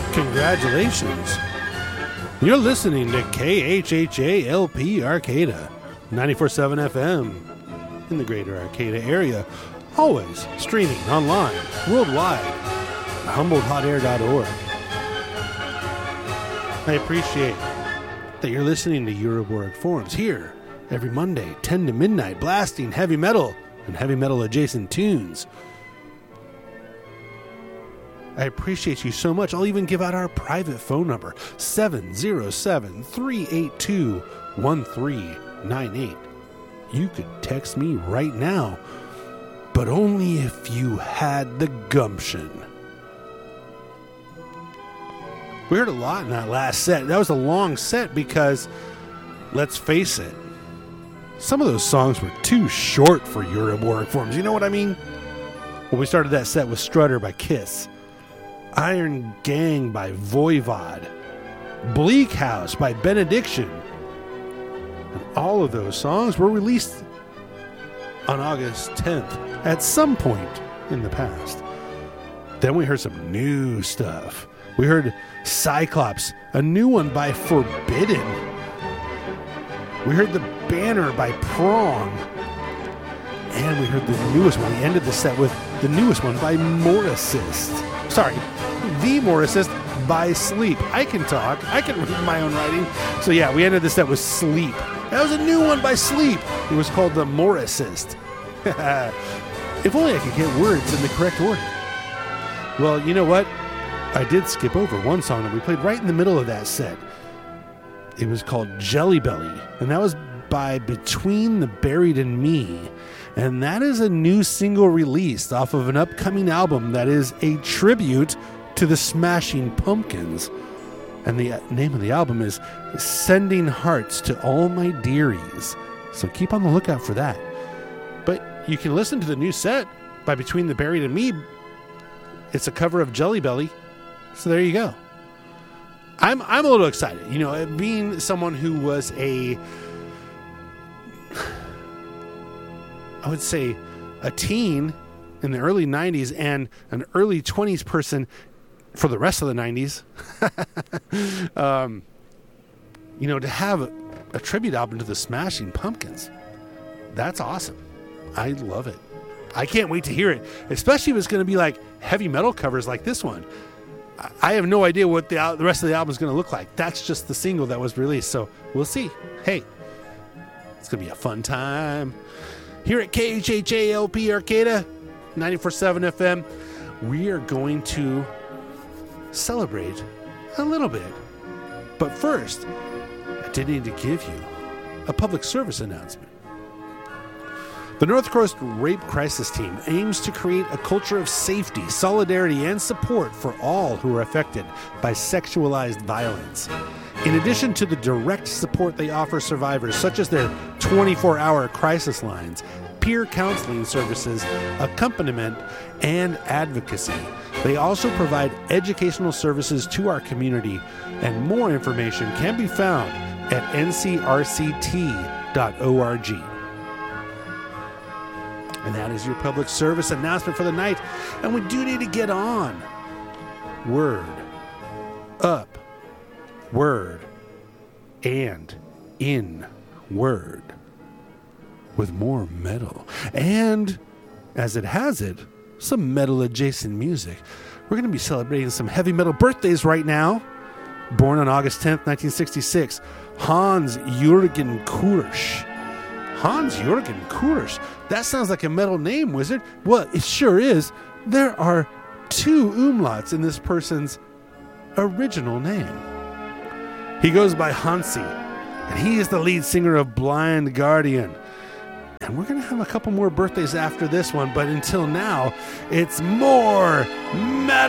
Congratulations. You're listening to KHHA-LP Arcata, 94.7 FM in the greater Arcata area. Always streaming online, worldwide, at HumboldtHotAir.org. I appreciate that you're listening to Euroborg Forums here every Monday, 10 to midnight, blasting heavy metal and heavy metal adjacent tunes. I appreciate you so much. I'll even give out our private phone number, 707-382-1398. You could text me right now, but only if you had the gumption. We heard a lot in that last set. That was a long set because, let's face it, some of those songs were too short for Euroborg Forums. You know what I mean? Well, we started that set with Strutter by Kiss, Iron Gang by Voivod, Bleak House by Benediction. And all of those songs were released on August 10th at some point in the past. Then we heard some new stuff. We heard Cyclops, a new one by Forbidden. We heard The Banner by Prong. And we heard the newest one. We ended the set with the newest one by Morrissist. Sorry, The Morrissist by Sleep. I can talk. I can read my own writing. So yeah, we ended the set with Sleep. That was a new one by Sleep. It was called The Morrissist. If only I could get words in the correct order. Well, you know what? I did skip over one song that we played right in the middle of that set. It was called Jelly Belly, and that was by Between the Buried and Me. And that is a new single released off of an upcoming album that is a tribute to the Smashing Pumpkins. And the name of the album is Sending Hearts to All My Dearies. So keep on the lookout for that. But you can listen to the new set by Between the Buried and Me. It's a cover of Jelly Belly. So there you go. I'm a little excited. You know, being someone who was I would say a teen in the early 90s and an early 20s person for the rest of the 90s, you know, to have a tribute album to the Smashing Pumpkins, that's awesome. I love it. I can't wait to hear it, especially if it's going to be like heavy metal covers like this one. I have no idea what the rest of the album is going to look like. That's just the single that was released, so we'll see. Hey, it's going to be a fun time. Here at KHHA-LP Arcata, 94.7 FM, we are going to celebrate a little bit. But first, I did need to give you a public service announcement. The North Coast Rape Crisis Team aims to create a culture of safety, solidarity, and support for all who are affected by sexualized violence. In addition to the direct support they offer survivors, such as their 24-hour crisis lines, peer counseling services, accompaniment, and advocacy, they also provide educational services to our community, and more information can be found at ncrct.org. And that is your public service announcement for the night. And we do need to get on. Word. Up. Word. And in word. With more metal. And, as it has it, some metal adjacent music. We're going to be celebrating some heavy metal birthdays right now. Born on August 10th, 1966, Hans-Jürgen Kursch. Hans-Jürgen Kursch. That sounds like a metal name, Wizard. Well, it sure is. There are 2 umlauts in this person's original name. He goes by Hansi, and he is the lead singer of Blind Guardian. And we're going to have a couple more birthdays after this one, but until now, it's more metal.